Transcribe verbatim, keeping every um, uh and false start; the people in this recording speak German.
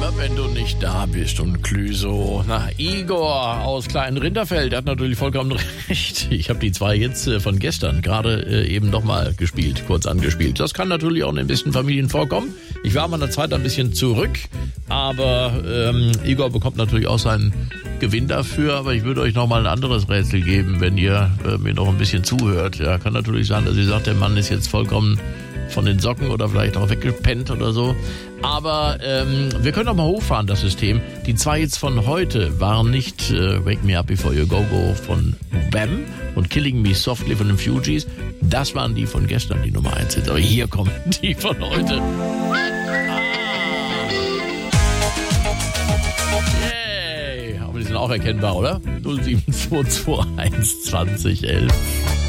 immer wenn du nicht da bist und Clüso. Na, Igor aus Klein Rinderfeld hat natürlich vollkommen recht. Ich habe die zwei jetzt äh, von gestern gerade äh, eben nochmal gespielt, kurz angespielt. Das kann natürlich auch in den besten Familien vorkommen. Ich war mal eine Zeit ein bisschen zurück, aber ähm, Igor bekommt natürlich auch seinen Gewinn dafür. Aber ich würde euch nochmal ein anderes Rätsel geben, wenn ihr äh, mir noch ein bisschen zuhört. Ja, kann natürlich sein, dass ihr sagt, der Mann ist jetzt vollkommen von den Socken oder vielleicht auch weggepennt oder so. Aber ähm, wir können doch mal hochfahren, das System. Die zwei jetzt von heute waren nicht äh, Wake Me Up Before You Go Go von Bam und Killing Me Softly von den Fugees. Das waren die von gestern, die Nummer eins jetzt. Aber hier kommen die von heute. Ah. Yay! Aber die sind auch erkennbar, oder? null sieben zwei zwei eins zwanzig elf